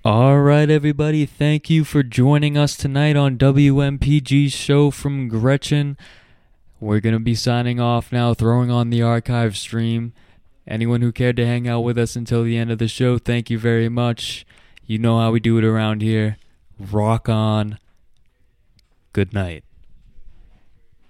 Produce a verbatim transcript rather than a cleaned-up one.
All right, everybody. Thank you for joining us tonight on W M P G's show from Gretchen. We're going to be signing off now, throwing on the archive stream. Anyone who cared to hang out with us until the end of the show, thank you very much. You know how we do it around here. Rock on. Good night.